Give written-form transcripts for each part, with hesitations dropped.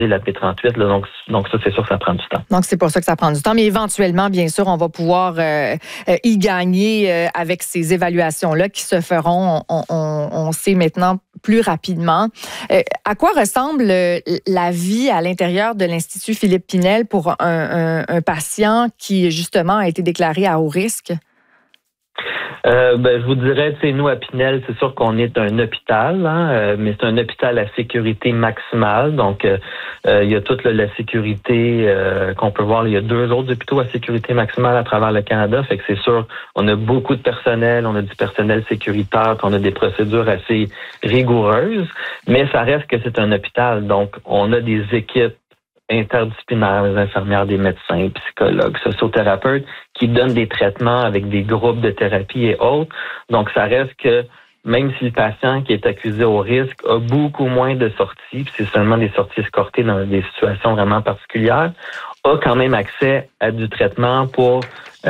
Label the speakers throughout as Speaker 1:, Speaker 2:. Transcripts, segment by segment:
Speaker 1: la P38. Là, donc ça, c'est sûr que ça prend du temps.
Speaker 2: Donc, c'est pour ça que ça prend du temps. Mais éventuellement, bien sûr, on va pouvoir y gagner avec ces évaluations-là qui se feront, on sait maintenant, plus rapidement. À quoi ressemble la vie à l'intérieur de l'Institut Philippe Pinel pour un patient qui, justement, a été déclaré à haut risque?
Speaker 1: Je vous dirais, nous à Pinel, c'est sûr qu'on est un hôpital, mais c'est un hôpital à sécurité maximale. Donc, il y a toute la sécurité qu'on peut voir. Il y a 2 autres hôpitaux à sécurité maximale à travers le Canada. Fait que c'est sûr, on a beaucoup de personnel, on a du personnel sécuritaire, puis on a des procédures assez rigoureuses. Mais ça reste que c'est un hôpital. Donc, on a des équipes interdisciplinaires, des infirmières, des médecins, psychologues, sociothérapeutes, qui donnent des traitements avec des groupes de thérapie et autres. Donc, ça reste que même si le patient qui est accusé au risque a beaucoup moins de sorties, puis c'est seulement des sorties escortées dans des situations vraiment particulières, a quand même accès à du traitement pour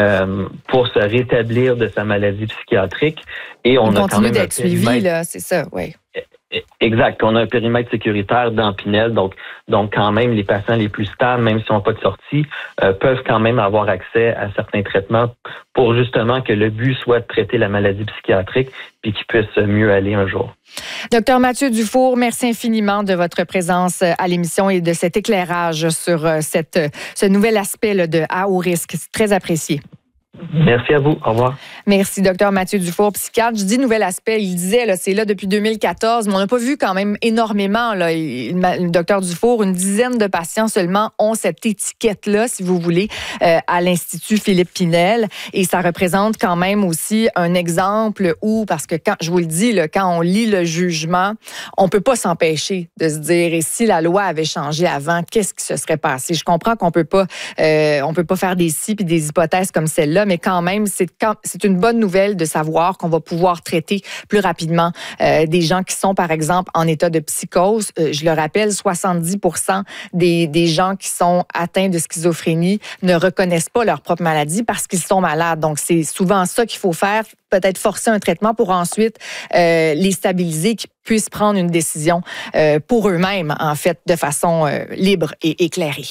Speaker 1: se rétablir de sa maladie psychiatrique. Et on a quand même
Speaker 2: d'être suivi, là, c'est ça, oui.
Speaker 1: Exact. On a un périmètre sécuritaire dans Pinel, donc quand même les patients les plus stables, même s'ils n'ont pas de sortie, peuvent quand même avoir accès à certains traitements pour justement que le but soit de traiter la maladie psychiatrique puis qu'ils puissent mieux aller un jour.
Speaker 2: Docteur Mathieu Dufour, merci infiniment de votre présence à l'émission et de cet éclairage sur ce nouvel aspect là, de à haut risque. C'est très apprécié.
Speaker 1: Merci à vous. Au revoir.
Speaker 2: Merci, docteur Mathieu Dufour, psychiatre. Je dis nouvel aspect. Il disait, là, c'est là depuis 2014, mais on n'a pas vu quand même énormément, là. Le docteur Dufour, une dizaine de patients seulement ont cette étiquette-là, si vous voulez, à l'Institut Philippe Pinel. Et ça représente quand même aussi un exemple où, parce que quand, je vous le dis, là, quand on lit le jugement, on peut pas s'empêcher de se dire, et si la loi avait changé avant, qu'est-ce qui se serait passé? Je comprends qu'on peut pas faire des si puis des hypothèses comme celle-là, mais quand même, c'est une bonne nouvelle de savoir qu'on va pouvoir traiter plus rapidement des gens qui sont, par exemple, en état de psychose. Je le rappelle, 70% des gens qui sont atteints de schizophrénie ne reconnaissent pas leur propre maladie parce qu'ils sont malades. Donc, c'est souvent ça qu'il faut faire, peut-être forcer un traitement pour ensuite les stabiliser, qu'ils puissent prendre une décision pour eux-mêmes, en fait, de façon libre et éclairée.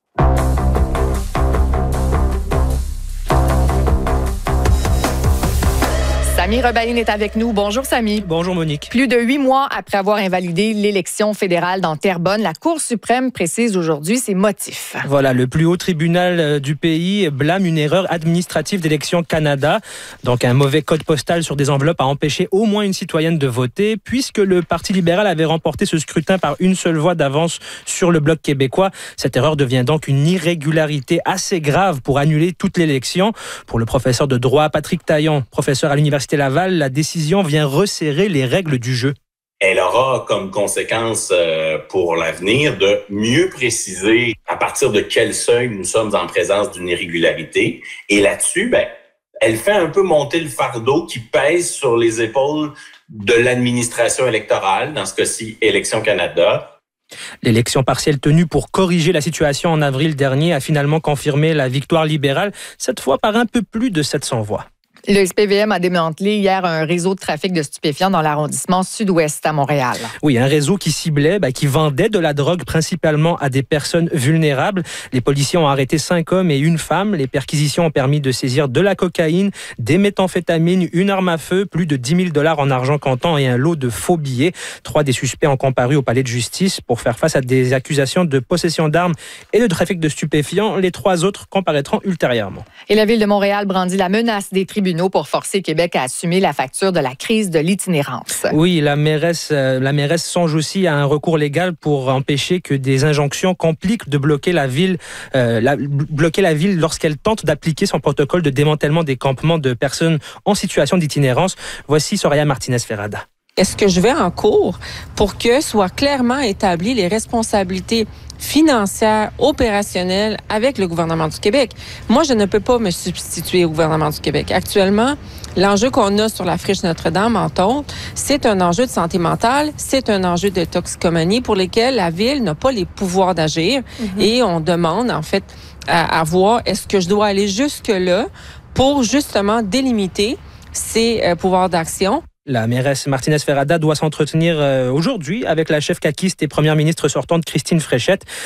Speaker 2: Samy Rebaïne est avec nous. Bonjour, Samy.
Speaker 3: Bonjour, Monique.
Speaker 2: Plus de 8 mois après avoir invalidé l'élection fédérale dans Terrebonne, la Cour suprême précise aujourd'hui ses motifs.
Speaker 3: Voilà, le plus haut tribunal du pays blâme une erreur administrative d'Élections Canada. Donc, un mauvais code postal sur des enveloppes a empêché au moins une citoyenne de voter, puisque le Parti libéral avait remporté ce scrutin par une seule voix d'avance sur le Bloc québécois. Cette erreur devient donc une irrégularité assez grave pour annuler toute l'élection. Pour le professeur de droit Patrick Taillon, professeur à l'Université Laval, la décision vient resserrer les règles du jeu.
Speaker 4: Elle aura comme conséquence pour l'avenir de mieux préciser à partir de quel seuil nous sommes en présence d'une irrégularité. Et là-dessus, elle fait un peu monter le fardeau qui pèse sur les épaules de l'administration électorale, dans ce cas-ci, Élections Canada.
Speaker 3: L'élection partielle tenue pour corriger la situation en avril dernier a finalement confirmé la victoire libérale, cette fois par un peu plus de 700 voix.
Speaker 2: Le SPVM a démantelé hier un réseau de trafic de stupéfiants dans l'arrondissement sud-ouest à Montréal.
Speaker 3: Oui, un réseau qui ciblait, qui vendait de la drogue principalement à des personnes vulnérables. Les policiers ont arrêté 5 hommes et une femme. Les perquisitions ont permis de saisir de la cocaïne, des méthamphétamines, une arme à feu, plus de 10 000 $ en argent comptant et un lot de faux billets. 3 des suspects ont comparu au palais de justice pour faire face à des accusations de possession d'armes et de trafic de stupéfiants. Les 3 autres comparaîtront ultérieurement.
Speaker 2: Et la Ville de Montréal brandit la menace des tribunaux pour forcer Québec à assumer la facture de la crise de l'itinérance.
Speaker 3: Oui, la mairesse songe aussi à un recours légal pour empêcher que des injonctions compliquent de bloquer la ville lorsqu'elle tente d'appliquer son protocole de démantèlement des campements de personnes en situation d'itinérance. Voici Soraya Martinez-Ferrada.
Speaker 5: Est-ce que je vais en cours pour que soient clairement établies les responsabilités financières, opérationnelles avec le gouvernement du Québec? Moi, je ne peux pas me substituer au gouvernement du Québec. Actuellement, l'enjeu qu'on a sur la friche Notre-Dame, entre autres, c'est un enjeu de santé mentale, c'est un enjeu de toxicomanie pour lesquels la Ville n'a pas les pouvoirs d'agir. Et on demande, en fait, à voir, est-ce que je dois aller jusque-là pour justement délimiter ces pouvoirs d'action?
Speaker 3: La mairesse Martinez Ferrada doit s'entretenir aujourd'hui avec la chef caquiste et première ministre sortante Christine Fréchette.